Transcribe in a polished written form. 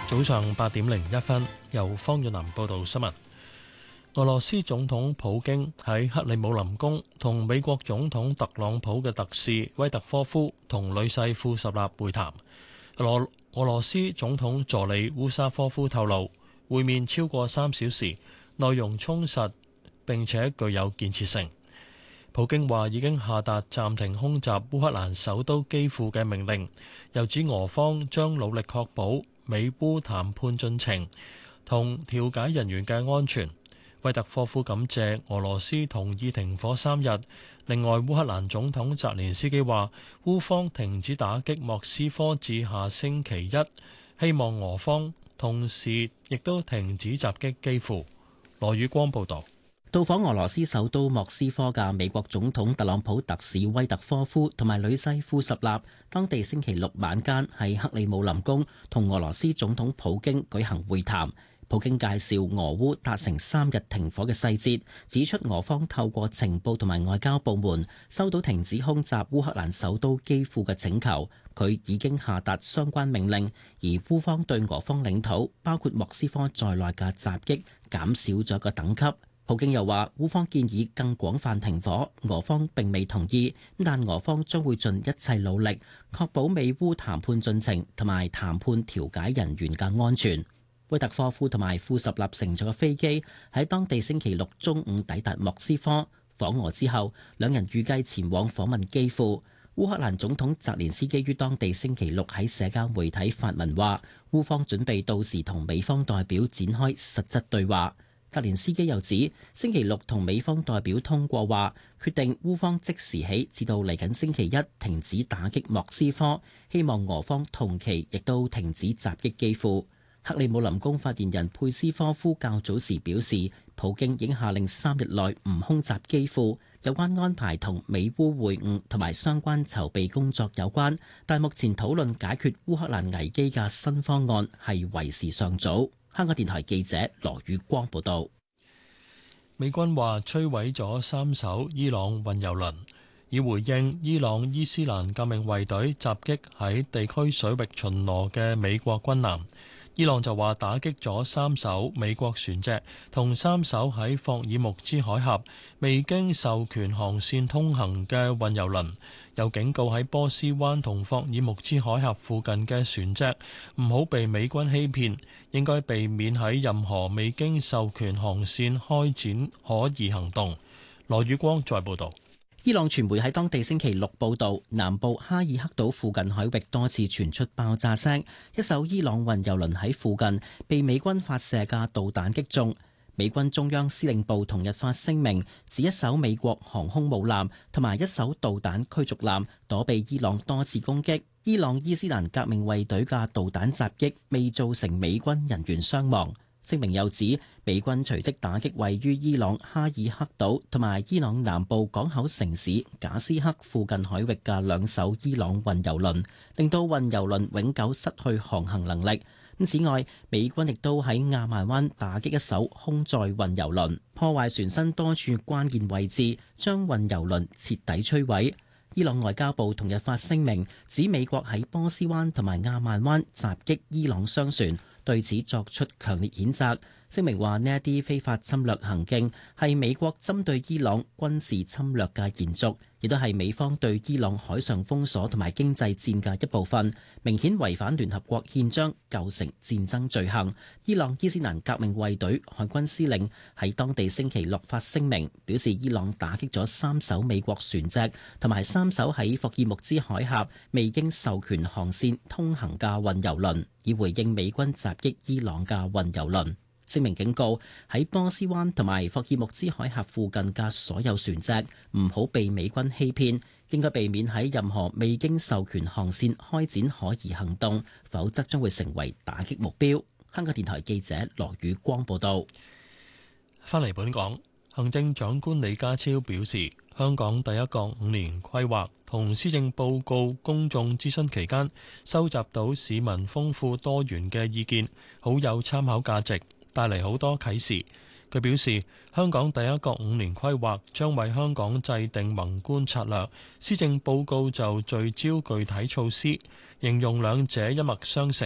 早上8:01，由方遠南報道新聞。俄羅斯總統普京喺克里姆林宮同美國總統特朗普嘅特使威特科夫同女婿庫什納會談。俄羅斯總統助理烏沙科夫透露，會面超過3小時，內容充實並且具有建設性。普京話已經下達暫停空襲烏克蘭首都基輔嘅命令，又指俄方將努力確保美烏談判進程同調解人員嘅安全。威特科夫感謝俄羅斯同意停火3日。另外，烏克蘭總統澤連斯基話，烏方停止打擊莫斯科至下星期一，希望俄方同時亦都停止襲擊基輔。羅宇光報道。 到訪俄羅斯首都莫斯科嘅美國總統特朗普特使威特科夫同埋女婿庫什納，當地星期六晚間喺克里姆林宮同俄羅斯總統普京舉行會談。普京介紹俄烏達成3日停火嘅細節，指出俄方透過情報同埋外交部門收到停止空襲烏克蘭首都基輔嘅請求，佢已經下達相關命令，而烏方對俄方領土包括莫斯科在內嘅襲擊減少咗一個等級。普京又話，烏方建議更廣泛停火，俄方並未同意，但俄方將會盡一切努力確保美烏談判進程同埋談判調解人員嘅安全。威特科夫同埋庫什納乘坐嘅飛機喺當地星期六中午抵達莫斯科。訪俄之後，兩人預計前往訪問基輔。烏克蘭總統澤連斯基於當地星期六喺社交媒體發文話，烏方準備到時同美方代表展開實質對話。澤連斯基又指，星期六同美方代表通過話，決定烏方即時起至到嚟緊星期一停止打擊莫斯科，希望俄方同期亦都停止襲擊基輔。克里姆林宮發言人佩斯科夫較早時表示，普京已經下令3日內唔空襲基輔，有關安排同美烏會晤同埋相關籌備工作有關，但目前討論解決烏克蘭危機嘅新方案係為時尚早。香港電台記者羅宇光報道。 美軍話摧毀咗3艘伊朗運油輪，以回應伊朗伊斯蘭革命衛隊襲擊喺地區水域巡邏嘅美國軍艦。伊朗就話打擊咗3艘美國船隻同3艘喺霍爾木茲海峽未經授權航線通行嘅運油輪，又警告喺波斯灣同霍爾木茲海峽附近嘅船隻唔好被美軍欺騙，應該避免喺任何未經授權航線開展可疑行動。羅宇光再報道。 伊朗傳媒喺當地星期六報道，南部哈爾克島附近海域多次傳出爆炸聲，一艘伊朗運油輪喺附近被美軍發射嘅導彈擊中。美軍中央司令部同日發聲明，指一艘美國航空母艦同埋一艘導彈驅逐艦躲避伊朗多次攻擊。伊朗伊斯蘭革命衛隊嘅導彈襲擊未造成美軍人員傷亡。聲明又指，美軍隨即打擊位於伊朗哈爾克島同埋伊朗南部港口城市賈斯克附近海域嘅2艘伊朗運油輪，令到運油輪永久失去航行能力。此外，美軍亦都喺亞曼灣打擊一艘空載運油輪，破壞船身多處關鍵位置，將運油輪徹底摧毀。伊朗外交部同日發聲明，指美國喺波斯灣同埋亞曼灣襲擊伊朗商船，對此作出強烈譴責。聲明話，呢一啲非法侵略行徑係美國針對伊朗軍事侵略嘅延續，亦都係美方對伊朗海上封鎖同埋經濟戰嘅一部分，明顯違反聯合國憲章，構成戰爭罪行。伊朗伊斯蘭革命衛隊海軍司令喺當地星期六發聲明，表示伊朗打擊咗3艘美國船隻同埋3艘喺霍爾木茲海峽未經授權航線通行嘅運油輪，以回應美軍襲擊伊朗嘅運油輪。聲明警告，喺波斯灣同埋霍爾木茲海峽附近嘅所有船隻唔好被美軍欺騙，應該避免喺任何未經授權航線開展可疑行動，否則將會成為打擊目標。香港電台記者羅宇光報道。 返嚟本港，行政長官李家超表示，香港第一個5年規劃同施政報告公眾諮詢期間，收集到市民豐富多元嘅意見，好有參考價值，帶嚟好多啟示。佢表示，香港第一個5年規劃將為香港制定宏觀策略，施政報告就聚焦具體措施，形容兩者一脈相承。